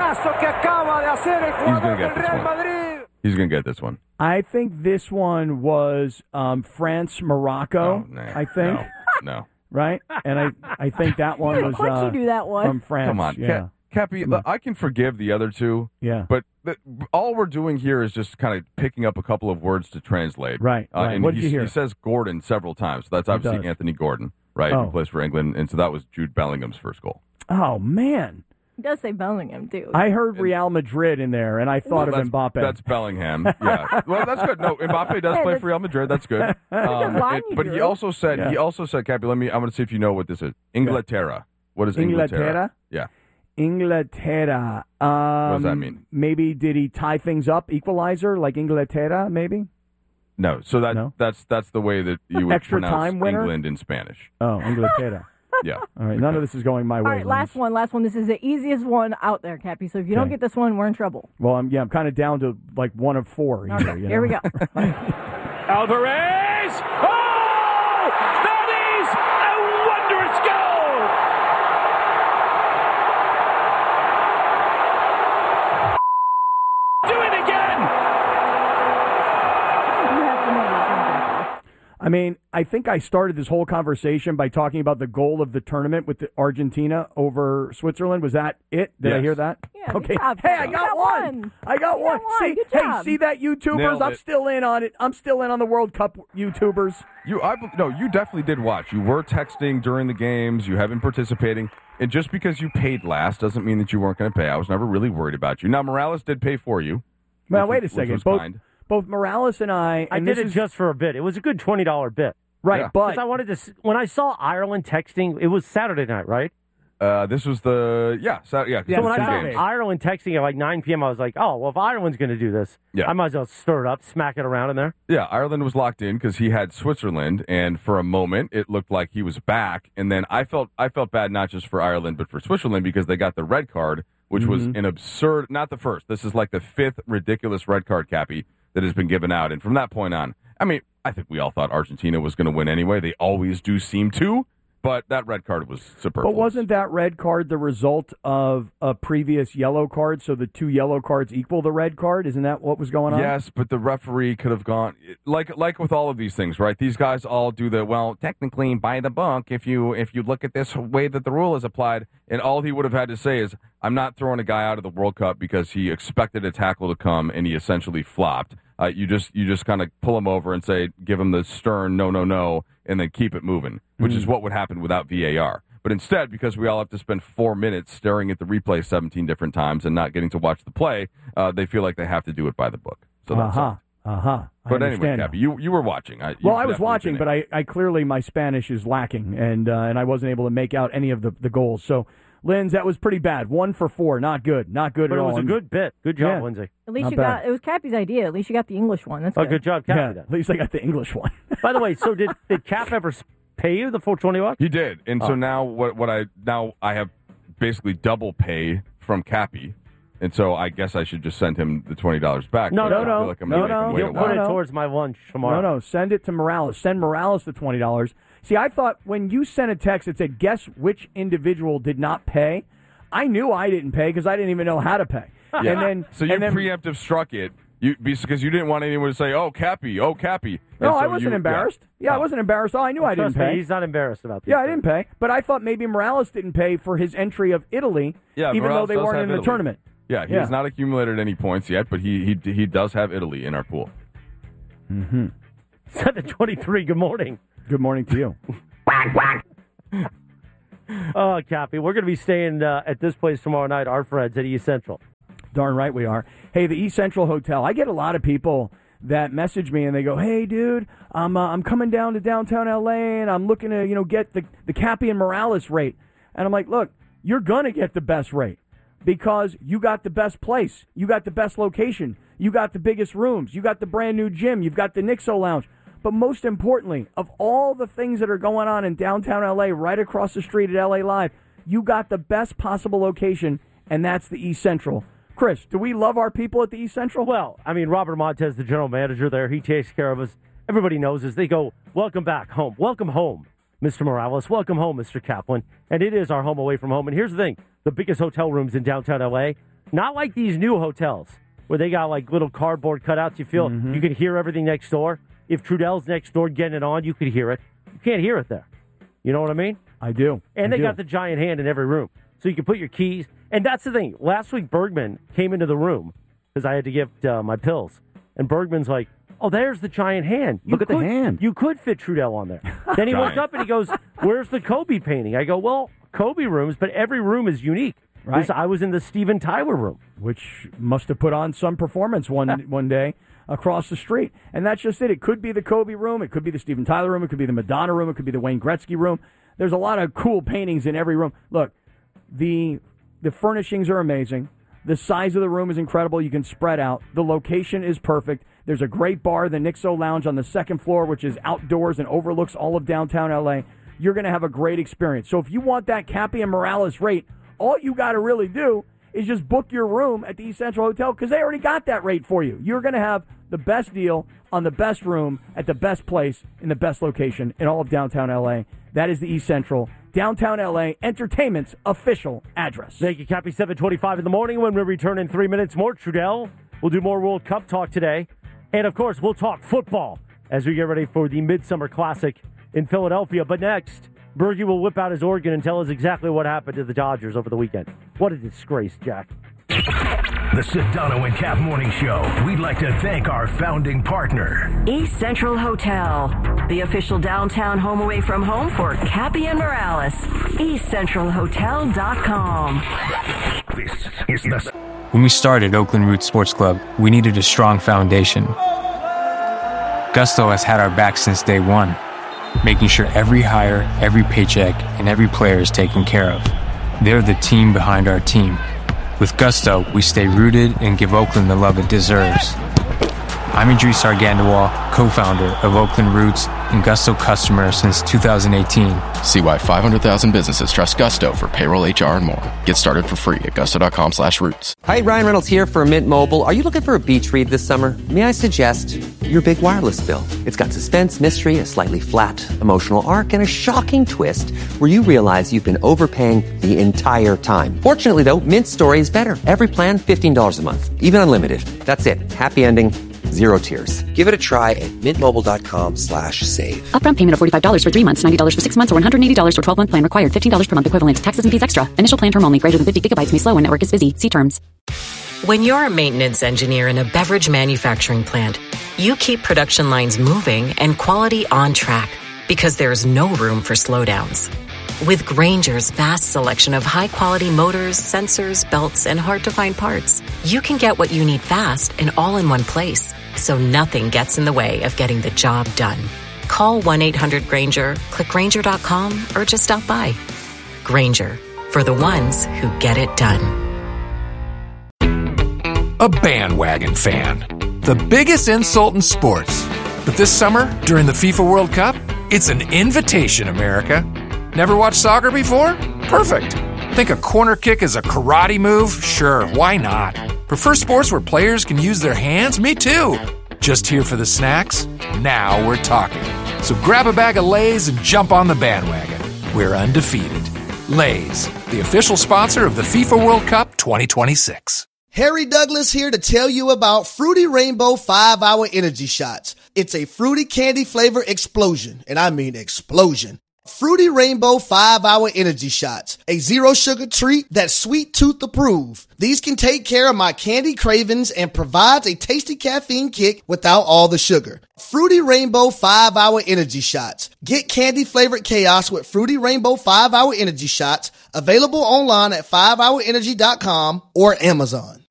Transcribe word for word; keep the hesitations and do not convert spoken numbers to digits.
golazo que acaba de hacer el jugador del Real one. Madrid. He's going to get this one. I think this one was um, France Morocco. Oh, no, I think no, no. right, and I I think that one Yeah, was of course uh, you do that one. from France. Come on, yeah, Ca- Cappy. Come on. I can forgive the other two. yeah. But the, all we're doing here is just kind of picking up a couple of words to translate. Right, Uh, right. And What did he, you hear? he says Gordon several times. So that's obviously does. Anthony Gordon, right? Oh. Who plays for England. And so that was Jude Bellingham's first goal. Oh man, He does say Bellingham, too. I heard Real Madrid in there, and I thought Well, of that's, Mbappe. That's Bellingham. Yeah. Well, that's good. No, Mbappe does Hey, play that's- for Real Madrid. That's good. Um, line it- you but he drew. also said, Yeah. he also said, Cappy, let me, I'm going to see if you know what this is. Inglaterra. What is Inglaterra? Inglaterra? Yeah. Inglaterra. Um, What does that mean? Maybe did he tie things up? Equalizer, like Inglaterra, maybe. No. So that No? that's that's the way that you would Extra pronounce time winner? England in Spanish. Oh, Inglaterra. Yeah. All right, none of this is going my way. All right, last Lance. one, last one. This is the easiest one out there, Cappy. So if you don't Okay. get this one, we're in trouble. Well, I'm yeah, I'm kind of down to like one of four. Here, Okay, you here know? we go. Alvarez. Oh! That is a wondrous goal. Do it again. You have to know this one, Cappy. I mean, I think I started this whole conversation by talking about the goal of the tournament with the Argentina over Switzerland. Was that it? Did I Yes. hear that? Yeah, good okay. job, hey, Cappy. I You got, got one. one. I got You one. got one. See, Good hey, job. see that YouTubers? Nailed I'm it. still in on it. I'm still in on the World Cup YouTubers. You, I, no, you definitely did watch. You were texting during the games. You have been participating. And just because you paid last doesn't mean that you weren't going to pay. I was never really worried about you. Now, Morales did pay for you. Well, which wait a was- which second. was Both kind. both Morales and I. I and did this it is, just for a bit. It was a good twenty dollar bit. right, Yeah. but Because I wanted to. s- When I saw Ireland texting, it was Saturday night, right? Uh, this was the, yeah, so, yeah. 'cause Yeah, it So was when I two saw games. Ireland texting at like nine p.m., I was like, oh, well, if Ireland's going to do this, Yeah. I might as well stir it up, smack it around in there. Yeah, Ireland was locked in because he had Switzerland, and for a moment it looked like he was back. And then I felt I felt bad not just for Ireland but for Switzerland because they got the red card, which was an absurd. Not the first. This is like the fifth ridiculous red card, Cappy, that has been given out. And from that point on, I mean, I think we all thought Argentina was going to win anyway. They always do seem to, but that red card was superfluous. But wasn't that red card the result of a previous yellow card? So the two yellow cards equal the red card? Isn't that what was going on? Yes, but the referee could have gone like like with all of these things, right? These guys all do the well, technically by the book. If you if you look at this way that the rule is applied, and all he would have had to say is, "I'm not throwing a guy out of the World Cup because he expected a tackle to come and he essentially flopped." Uh, you just you just kind of pull him over and say, give him the stern no no no, and then keep it moving, which is what would happen without V A R. But instead, because we all have to spend four minutes staring at the replay seventeen different times and not getting to watch the play, uh, they feel like they have to do it by the book. So that's Uh all. huh. Uh huh. But anyway, Cappy, you you were watching. I, Well, I was watching, but I, I clearly my Spanish is lacking, and uh, and I wasn't able to make out any of the, the goals. So, Linz, that was pretty bad. One for four, not good, not good But at it all. was a And- good bit. Good job, Yeah. Lindsay. At least Not you bad. got, it was Cappy's idea. At least you got the English one. That's Oh, good. good job, Yeah, Cappy. at least I got the English one. By the way, so did, did Cap ever s- pay you the full twenty bucks? He did, and Oh. so now what what I now I have basically double pay from Cappy, and so I guess I should just send him the twenty dollars back. No, but no, I no. feel like I'm No, gonna make no. him wait a You'll while. put it no. towards my lunch tomorrow. No, no, send it to Morales. Send Morales the twenty dollars. See, I thought when you sent a text that said, "Guess which individual did not pay," I knew I didn't pay because I didn't even know how to pay. Yeah. And then, so you and then, preemptive struck it, you because you didn't want anyone to say, "Oh, Cappy, oh, Cappy." And No, so I wasn't you- embarrassed. Yeah, I Oh. wasn't embarrassed. Oh, I knew I didn't Trust me, pay. he's not embarrassed about this. Yeah, I didn't pay, but I thought maybe Morales didn't pay for his entry of Italy, Yeah, even Morales though they does weren't have in the Italy. tournament. Yeah, he Yeah. has not accumulated any points yet, but he he he does have Italy in our pool. seven twenty-three, good morning. Good morning to you. Oh, Cappy, we're going to be staying uh, at this place tomorrow night, our friends at East Central. Darn right we are. Hey, the East Central Hotel. I get a lot of people that message me and they go, "Hey, dude, I'm uh, I'm coming down to downtown L A and I'm looking to you know get the the Cappy and Morales rate." And I'm like, "Look, you're gonna get the best rate because you got the best place, you got the best location, you got the biggest rooms, you got the brand new gym, you've got the Nixo Lounge." But most importantly, of all the things that are going on in downtown L A, right across the street at L A Live, you got the best possible location, and that's the East Central. Chris, do we love our people at the East Central? Well, I mean, Robert Montez, the general manager there, he takes care of us. Everybody knows us. They go, welcome back home. Welcome home, Mister Morales. Welcome home, Mister Kaplan. And it is our home away from home. And here's the thing. The biggest hotel rooms in downtown L A, Not like these new hotels where they got like little cardboard cutouts. You feel Mm-hmm. you can hear everything next door. If Trudell's next door getting it on, you could hear it. You can't hear it there. You know what I mean? I do. And I they do. got the giant hand in every room. So you can put your keys. And that's the thing. Last week, Bergman came into the room because I had to get uh, my pills. And Bergman's like, oh, there's the giant hand. You Look at the could- hand. You could fit Trudell on there. Then he woke up and he goes, where's the Kobe painting? I go, well, Kobe rooms, but every room is unique. Right. This- I was in the Steven Tyler room. Which must have put on some performance one one day across the street. And that's just it. It could be the Kobe room. It could be the Steven Tyler room. It could be the Madonna room. It could be the Wayne Gretzky room. There's a lot of cool paintings in every room. Look, the the furnishings are amazing. The size of the room is incredible. You can spread out. The location is perfect. There's a great bar, the Nixo Lounge on the second floor, which is outdoors and overlooks all of downtown L A. You're going to have a great experience. So if you want that Cappy and Morales rate, all you got to really do is just book your room at the East Central Hotel because they already got that rate for you. You're going to have the best deal on the best room at the best place in the best location in all of downtown L A. That is the East Central, downtown L A, Entertainment's official address. Thank you, Cappy. seven twenty-five in the morning. When we return in three minutes, more Trudell. We'll do more World Cup talk today. And, of course, we'll talk football as we get ready for the Midsummer Classic in Philadelphia. But next, Bergie will whip out his organ and tell us exactly what happened to the Dodgers over the weekend. What a disgrace, Jack. The Sedano and Cap Morning Show. We'd like to thank our founding partner, East Central Hotel, the official downtown home away from home for Cappy and Morales. east central hotel dot com. This is the When we started Oakland Roots Sports Club, we needed a strong foundation. Gusto has had our back since day one, making sure every hire, every paycheck, and every player is taken care of. They're the team behind our team. With Gusto, we stay rooted and give Oakland the love it deserves. I'm Idris Argandawal, co-founder of Oakland Roots and Gusto customer since two thousand eighteen. See why five hundred thousand businesses trust Gusto for payroll, H R, and more. Get started for free at gusto.com slash roots. Hi, Ryan Reynolds here for Mint Mobile. Are you looking for a beach read this summer? May I suggest your big wireless bill? It's got suspense, mystery, a slightly flat, emotional arc, and a shocking twist where you realize you've been overpaying the entire time. Fortunately, though, Mint's story is better. Every plan, fifteen dollars a month. Even unlimited. That's it. Happy ending. Zero tears. Give it a try at mintmobile.com slash save. Upfront payment of forty-five dollars for three months, ninety dollars for six months, or one hundred eighty dollars for twelve-month plan required. fifteen dollars per month equivalent. Taxes and fees extra. Initial plan term only. Greater than fifty gigabytes may slow when network is busy. See terms. When you're a maintenance engineer in a beverage manufacturing plant, you keep production lines moving and quality on track because there's no room for slowdowns. With Grainger's vast selection of high-quality motors, sensors, belts, and hard-to-find parts, you can get what you need fast and all in one place, so nothing gets in the way of getting the job done. Call one eight hundred Grainger, click Grainger dot com, or just stop by. Grainger, for the ones who get it done. A bandwagon fan. The biggest insult in sports. But this summer, during the FIFA World Cup, it's an invitation, America. Never watched soccer before? Perfect. Think a corner kick is a karate move? Sure, why not? Prefer sports where players can use their hands? Me too. Just here for the snacks? Now we're talking. So grab a bag of Lay's and jump on the bandwagon. We're undefeated. Lay's, the official sponsor of the FIFA World Cup twenty twenty-six. Harry Douglas here to tell you about Fruity Rainbow five hour Energy Shots. It's a fruity candy flavor explosion, and I mean explosion. Fruity Rainbow five hour Energy Shots, a zero sugar treat that's sweet tooth approved. These can take care of my candy cravings and provides a tasty caffeine kick without all the sugar. Fruity Rainbow five hour Energy Shots. Get candy flavored chaos with Fruity Rainbow five hour Energy Shots, available online at five hour energy dot com or Amazon.